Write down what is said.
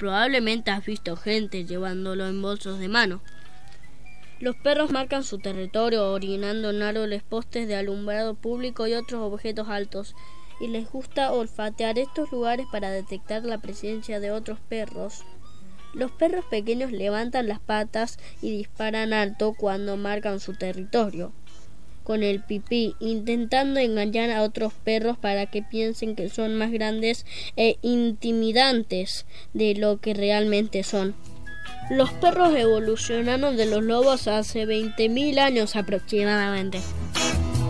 probablemente has visto gente llevándolo en bolsos de mano. Los perros marcan su territorio orinando en árboles, postes de alumbrado público y otros objetos altos, y les gusta olfatear estos lugares para detectar la presencia de otros perros. Los perros pequeños levantan las patas y disparan alto cuando marcan su territorio, con el pipí, intentando engañar a otros perros para que piensen que son más grandes e intimidantes de lo que realmente son. Los perros evolucionaron de los lobos hace 20.000 años aproximadamente.